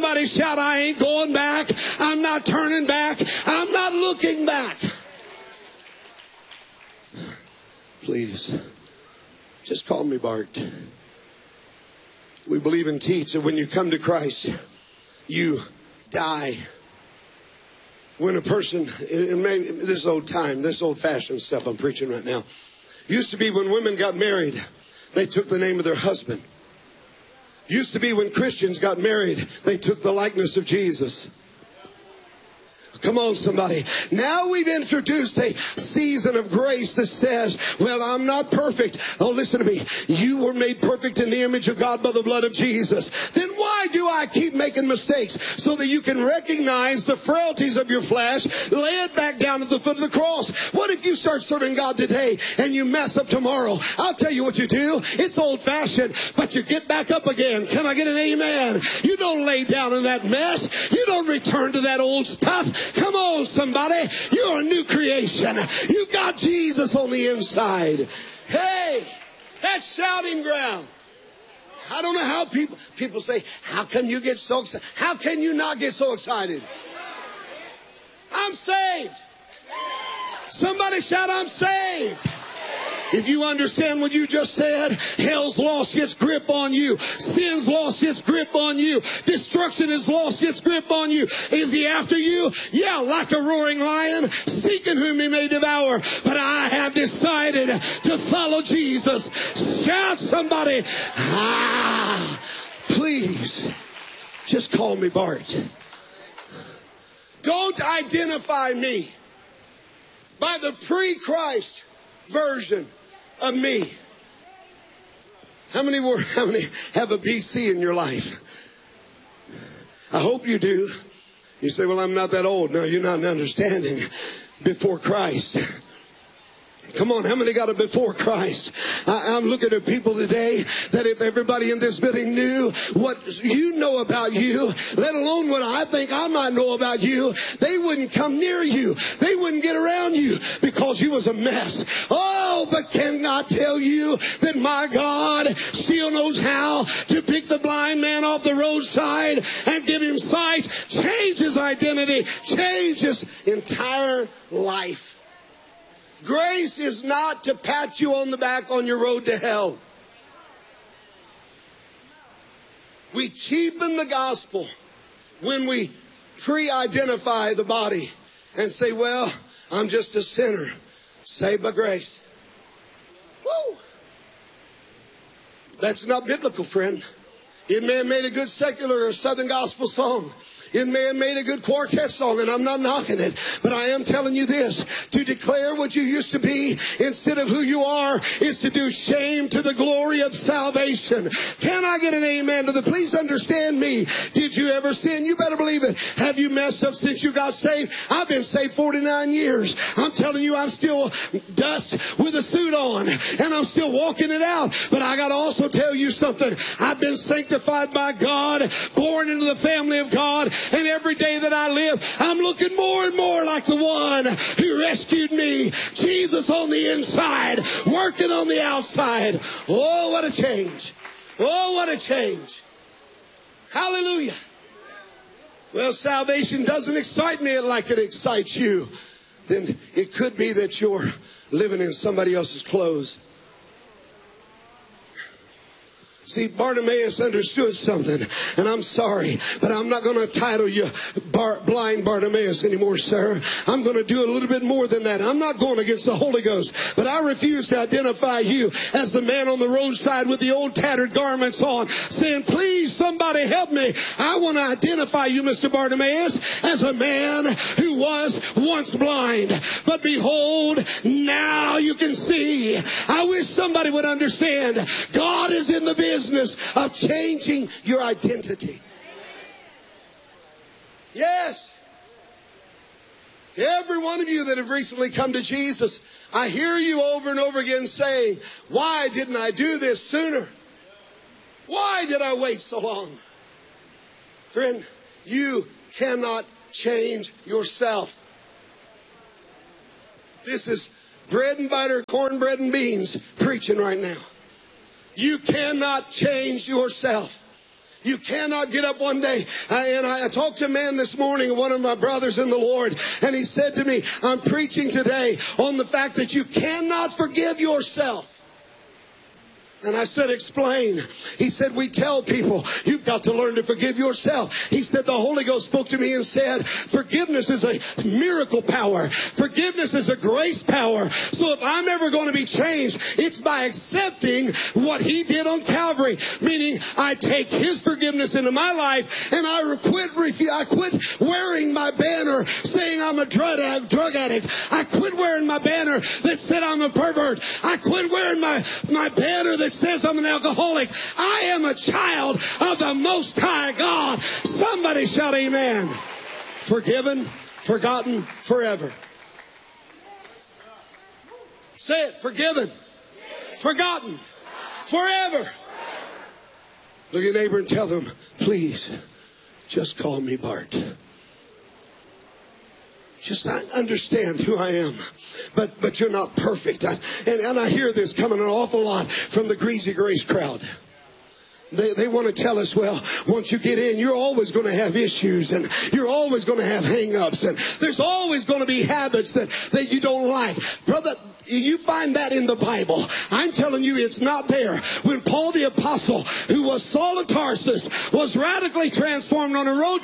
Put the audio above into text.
Somebody shout, I ain't going back. I'm not turning back. I'm not looking back. Please, just call me Bart. We believe and teach that when you come to Christ, you die. When a person, and maybe this old time, this old fashioned stuff I'm preaching right now, used to be when women got married, they took the name of their husband. Used to be when Christians got married, they took the likeness of Jesus. Come on, somebody. Now we've introduced a season of grace that says, well, I'm not perfect. Oh, listen to me. You were made perfect in the image of God by the blood of Jesus. Then why do I keep making mistakes? So that you can recognize the frailties of your flesh, lay it back down at the foot of the cross. What if you start serving God today and you mess up tomorrow? I'll tell you what you do. It's old-fashioned, but you get back up again. Can I get an amen? You don't lay down in that mess. You don't return to that old stuff. Come on, somebody. You're a new creation. You've got Jesus on the inside. Hey, that's shouting ground. I don't know how people say, how can you get so excited? How can you not get so excited? I'm saved. Somebody shout, I'm saved. If you understand what you just said, hell's lost its grip on you. Sin's lost its grip on you. Destruction has lost its grip on you. Is he after you? Yeah, like a roaring lion, seeking whom he may devour. But I have decided to follow Jesus. Shout, somebody. Please, just call me Bart. Don't identify me by the pre-Christ version of me. How many have a BC in your life? I hope you do. You say, well, I'm not that old. No, you're not understanding. Before Christ. Come on, how many got it before Christ? I'm looking at people today that if everybody in this building knew what you know about you, let alone what I think I might know about you, they wouldn't come near you. They wouldn't get around you because you was a mess. Oh, but can I tell you that my God still knows how to pick the blind man off the roadside and give him sight, change his identity, change his entire life. Grace is not to pat you on the back on your road to hell. We cheapen the gospel when we pre-identify the body and say, well, I'm just a sinner saved by grace. Woo! That's not biblical, friend. It may have made a good secular or Southern gospel song. It may have made a good quartet song, and I'm not knocking it. But I am telling you this. To declare what you used to be instead of who you are is to do shame to the glory of salvation. Can I get an amen to the? Please understand me. Did you ever sin? You better believe it. Have you messed up since you got saved? I've been saved 49 years. I'm telling you, I'm still dust with a suit on, and I'm still walking it out. But I got to also tell you something. I've been sanctified by God, born into the family of God. And every day that I live, I'm looking more and more like the one who rescued me. Jesus on the inside, working on the outside. Oh, what a change. Oh, what a change. Hallelujah. Well, salvation doesn't excite me like it excites you. Then it could be that you're living in somebody else's clothes. See, Bartimaeus understood something, and I'm sorry, but I'm not going to title you blind Bartimaeus anymore, sir. I'm going to do a little bit more than that. I'm not going against the Holy Ghost, but I refuse to identify you as the man on the roadside with the old tattered garments on, saying, please, somebody help me. I want to identify you, Mr. Bartimaeus, as a man who was once blind, but behold, now you can see. I wish somebody would understand. God is in the business of changing your identity. Yes. Every one of you that have recently come to Jesus, I hear you over and over again saying, why didn't I do this sooner? Why did I wait so long? Friend, you cannot change yourself. This is bread and butter, cornbread and beans preaching right now. You cannot change yourself. You cannot get up one day. I talked to a man this morning, one of my brothers in the Lord, and he said to me, I'm preaching today on the fact that you cannot forgive yourself. And I said, explain. He said, we tell people, you've got to learn to forgive yourself. He said, the Holy Ghost spoke to me and said, forgiveness is a miracle power. Forgiveness is a grace power. So if I'm ever going to be changed, it's by accepting what he did on Calvary. Meaning, I take his forgiveness into my life, and I quit wearing my banner saying I'm a drug addict. I quit wearing my banner that said I'm a pervert. I quit wearing my banner that says I'm an alcoholic. I am a child of the Most High God. Somebody shout amen. Forgiven, forgotten, forever. Say it. Forgiven, forgotten, forever. Look at your neighbor and tell them, please, just call me Bart. Just understand who I am. But you're not perfect. And I hear this coming an awful lot from the Greasy Grace crowd. They want to tell us, well, once you get in, you're always going to have issues, and you're always going to have hang-ups, and there's always going to be habits that you don't like. Brother, you find that in the Bible. I'm telling you, it's not there. When Paul the Apostle, who was Saul of Tarsus, was radically transformed on a road